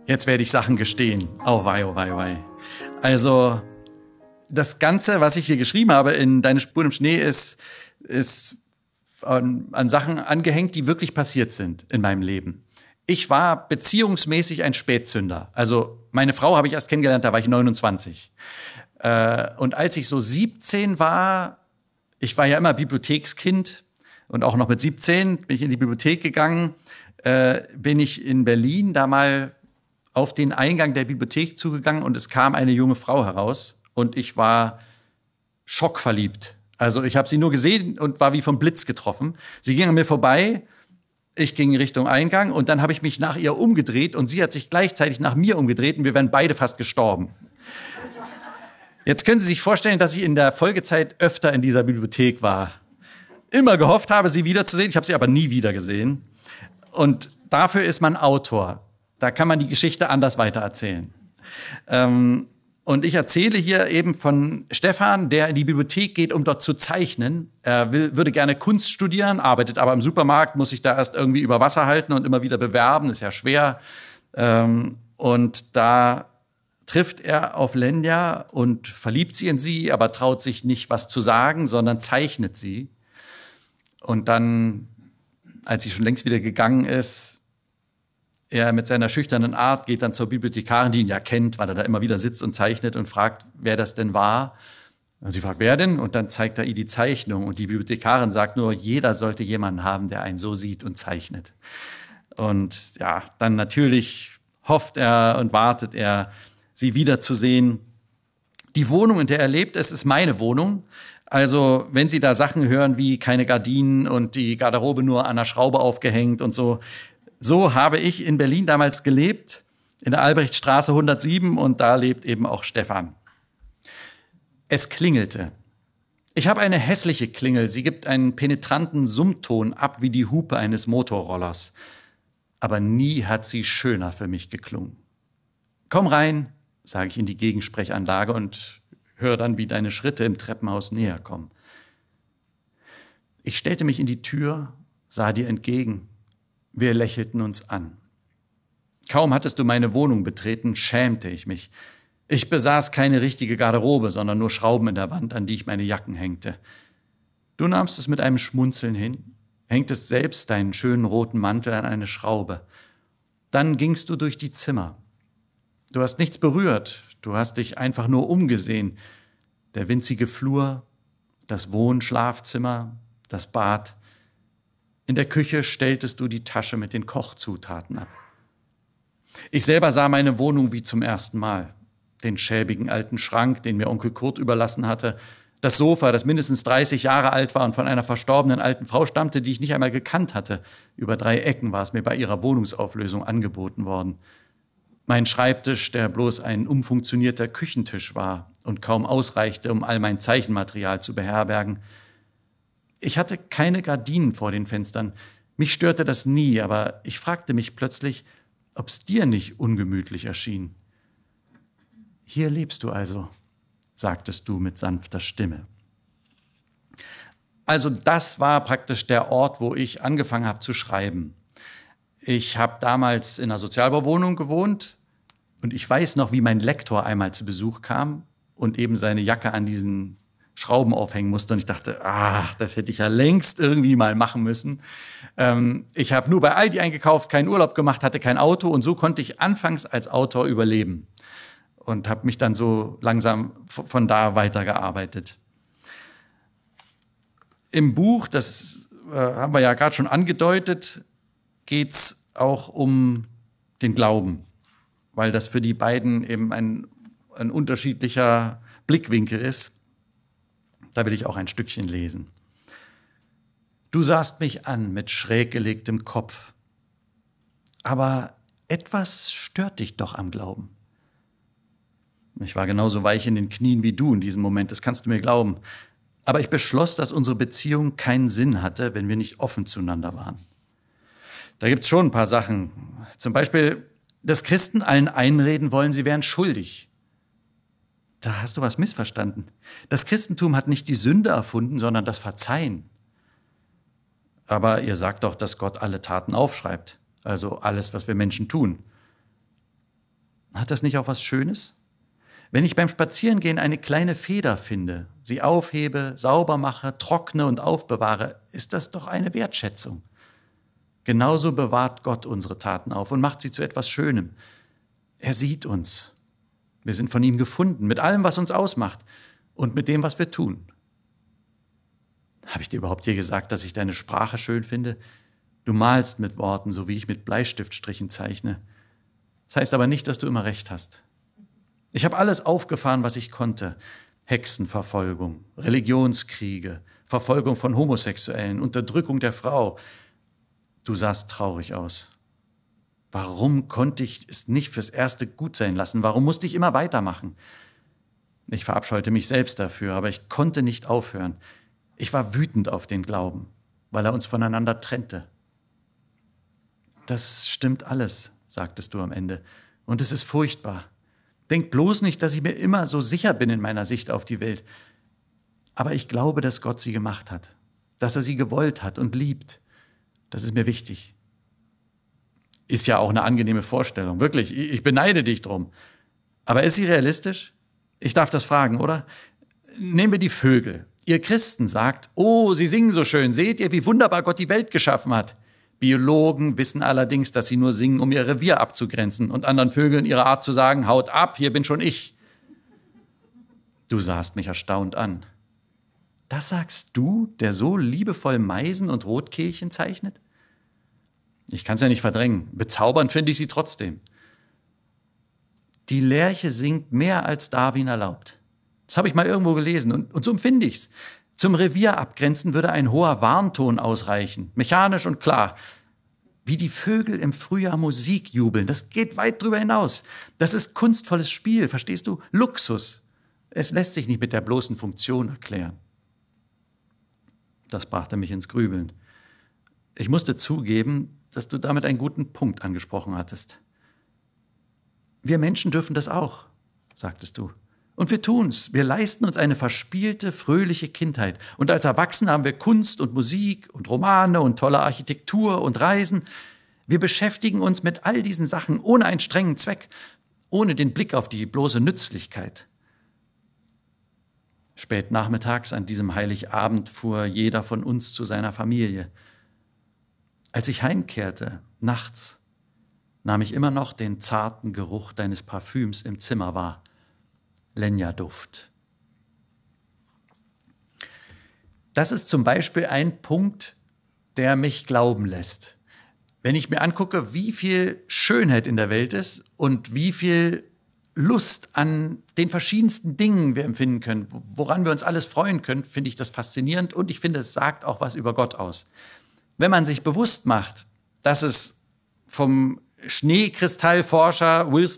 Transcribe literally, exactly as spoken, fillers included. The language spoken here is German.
Jetzt werde ich Sachen gestehen. Oh wei, oh wei, oh wei. Also, das Ganze, was ich hier geschrieben habe in Deine Spuren im Schnee, ist, ist an, an Sachen angehängt, die wirklich passiert sind in meinem Leben. Ich war beziehungsmäßig ein Spätzünder. Also, meine Frau habe ich erst kennengelernt, da war ich neunundzwanzig. Äh, und als ich so siebzehn war, ich war ja immer Bibliothekskind und auch noch mit siebzehn bin ich in die Bibliothek gegangen, äh, bin ich in Berlin da mal auf den Eingang der Bibliothek zugegangen und es kam eine junge Frau heraus und ich war schockverliebt. Also ich habe sie nur gesehen und war wie vom Blitz getroffen. Sie ging an mir vorbei, ich ging Richtung Eingang und dann habe ich mich nach ihr umgedreht und sie hat sich gleichzeitig nach mir umgedreht und wir wären beide fast gestorben. Jetzt können Sie sich vorstellen, dass ich in der Folgezeit öfter in dieser Bibliothek war. Immer gehofft habe, sie wiederzusehen, ich habe sie aber nie wieder gesehen. Und dafür ist man Autor. Da kann man die Geschichte anders weitererzählen. Ähm, und ich erzähle hier eben von Stefan, der in die Bibliothek geht, um dort zu zeichnen. Er will, würde gerne Kunst studieren, arbeitet aber im Supermarkt, muss sich da erst irgendwie über Wasser halten und immer wieder bewerben, ist ja schwer. Ähm, und da trifft er auf Lenja und verliebt sie in sie, aber traut sich nicht, was zu sagen, sondern zeichnet sie. Und dann, als sie schon längst wieder gegangen ist, er mit seiner schüchternen Art geht dann zur Bibliothekarin, die ihn ja kennt, weil er da immer wieder sitzt und zeichnet und fragt, wer das denn war. Und sie fragt, wer denn? Und dann zeigt er ihr die Zeichnung. Und die Bibliothekarin sagt nur, jeder sollte jemanden haben, der einen so sieht und zeichnet. Und ja, dann natürlich hofft er und wartet er, sie wiederzusehen. Die Wohnung, in der er lebt, es ist meine Wohnung. Also wenn Sie da Sachen hören wie keine Gardinen und die Garderobe nur an der Schraube aufgehängt und so, so habe ich in Berlin damals gelebt, in der Albrechtstraße hundertsieben und da lebt eben auch Stefan. Es klingelte. Ich habe eine hässliche Klingel. Sie gibt einen penetranten Summton ab wie die Hupe eines Motorrollers. Aber nie hat sie schöner für mich geklungen. Komm rein, sage ich in die Gegensprechanlage und höre dann, wie deine Schritte im Treppenhaus näher kommen. Ich stellte mich in die Tür, sah dir entgegen. Wir lächelten uns an. Kaum hattest du meine Wohnung betreten, schämte ich mich. Ich besaß keine richtige Garderobe, sondern nur Schrauben in der Wand, an die ich meine Jacken hängte. Du nahmst es mit einem Schmunzeln hin, hängtest selbst deinen schönen roten Mantel an eine Schraube. Dann gingst du durch die Zimmer. Du hast nichts berührt, du hast dich einfach nur umgesehen. Der winzige Flur, das Wohn-Schlafzimmer, das Bad. In der Küche stelltest du die Tasche mit den Kochzutaten ab. Ich selber sah meine Wohnung wie zum ersten Mal. Den schäbigen alten Schrank, den mir Onkel Kurt überlassen hatte. Das Sofa, das mindestens dreißig Jahre alt war und von einer verstorbenen alten Frau stammte, die ich nicht einmal gekannt hatte. Über drei Ecken war es mir bei ihrer Wohnungsauflösung angeboten worden. Mein Schreibtisch, der bloß ein umfunktionierter Küchentisch war und kaum ausreichte, um all mein Zeichenmaterial zu beherbergen. Ich hatte keine Gardinen vor den Fenstern. Mich störte das nie, aber ich fragte mich plötzlich, ob es dir nicht ungemütlich erschien. Hier lebst du also, sagtest du mit sanfter Stimme. Also das war praktisch der Ort, wo ich angefangen habe zu schreiben. Ich habe damals in einer Sozialbauwohnung gewohnt und ich weiß noch, wie mein Lektor einmal zu Besuch kam und eben seine Jacke an diesen Schrauben aufhängen musste. Und ich dachte, ah, das hätte ich ja längst irgendwie mal machen müssen. Ähm, ich habe nur bei Aldi eingekauft, keinen Urlaub gemacht, hatte kein Auto und so konnte ich anfangs als Autor überleben und habe mich dann so langsam von da weitergearbeitet. Im Buch, das äh, haben wir ja gerade schon angedeutet, geht's auch um den Glauben, weil das für die beiden eben ein, ein unterschiedlicher Blickwinkel ist. Da will ich auch ein Stückchen lesen. Du sahst mich an mit schräg gelegtem Kopf. Aber etwas stört dich doch am Glauben. Ich war genauso weich in den Knien wie du in diesem Moment, das kannst du mir glauben. Aber ich beschloss, dass unsere Beziehung keinen Sinn hatte, wenn wir nicht offen zueinander waren. Da gibt's schon ein paar Sachen. Zum Beispiel, dass Christen allen einreden wollen, sie wären schuldig. Da hast du was missverstanden. Das Christentum hat nicht die Sünde erfunden, sondern das Verzeihen. Aber ihr sagt doch, dass Gott alle Taten aufschreibt. Also alles, was wir Menschen tun. Hat das nicht auch was Schönes? Wenn ich beim Spazierengehen eine kleine Feder finde, sie aufhebe, sauber mache, trockne und aufbewahre, ist das doch eine Wertschätzung. Genauso bewahrt Gott unsere Taten auf und macht sie zu etwas Schönem. Er sieht uns. Wir sind von ihm gefunden, mit allem, was uns ausmacht und mit dem, was wir tun. Habe ich dir überhaupt je gesagt, dass ich deine Sprache schön finde? Du malst mit Worten, so wie ich mit Bleistiftstrichen zeichne. Das heißt aber nicht, dass du immer recht hast. Ich habe alles aufgefahren, was ich konnte. Hexenverfolgung, Religionskriege, Verfolgung von Homosexuellen, Unterdrückung der Frau. Du sahst traurig aus. Warum konnte ich es nicht fürs Erste gut sein lassen? Warum musste ich immer weitermachen? Ich verabscheute mich selbst dafür, aber ich konnte nicht aufhören. Ich war wütend auf den Glauben, weil er uns voneinander trennte. Das stimmt alles, sagtest du am Ende. Und es ist furchtbar. Denk bloß nicht, dass ich mir immer so sicher bin in meiner Sicht auf die Welt. Aber ich glaube, dass Gott sie gemacht hat, dass er sie gewollt hat und liebt. Das ist mir wichtig. Ist ja auch eine angenehme Vorstellung, wirklich. Ich beneide dich drum. Aber ist sie realistisch? Ich darf das fragen, oder? Nehmen wir die Vögel. Ihr Christen sagt, oh, sie singen so schön. Seht ihr, wie wunderbar Gott die Welt geschaffen hat? Biologen wissen allerdings, dass sie nur singen, um ihr Revier abzugrenzen und anderen Vögeln ihre Art zu sagen, haut ab, hier bin schon ich. Du sahst mich erstaunt an. Das sagst du, der so liebevoll Meisen und Rotkehlchen zeichnet? Ich kann es ja nicht verdrängen. Bezaubernd finde ich sie trotzdem. Die Lerche singt mehr, als Darwin erlaubt. Das habe ich mal irgendwo gelesen und, und so empfinde ich's. Zum Revier abgrenzen würde ein hoher Warnton ausreichen, mechanisch und klar. Wie die Vögel im Frühjahr Musik jubeln, das geht weit drüber hinaus. Das ist kunstvolles Spiel, verstehst du? Luxus. Es lässt sich nicht mit der bloßen Funktion erklären. Das brachte mich ins Grübeln. Ich musste zugeben, dass du damit einen guten Punkt angesprochen hattest. Wir Menschen dürfen das auch, sagtest du. Und wir tun's. Wir leisten uns eine verspielte, fröhliche Kindheit. Und als Erwachsene haben wir Kunst und Musik und Romane und tolle Architektur und Reisen. Wir beschäftigen uns mit all diesen Sachen ohne einen strengen Zweck, ohne den Blick auf die bloße Nützlichkeit. Spät nachmittags an diesem Heiligabend fuhr jeder von uns zu seiner Familie. Als ich heimkehrte, nachts, nahm ich immer noch den zarten Geruch deines Parfüms im Zimmer wahr. Lenja-Duft. Das ist zum Beispiel ein Punkt, der mich glauben lässt. Wenn ich mir angucke, wie viel Schönheit in der Welt ist und wie viel Lust an den verschiedensten Dingen wir empfinden können, woran wir uns alles freuen können, finde ich das faszinierend und ich finde, es sagt auch was über Gott aus. Wenn man sich bewusst macht, dass es vom Schneekristallforscher Wilson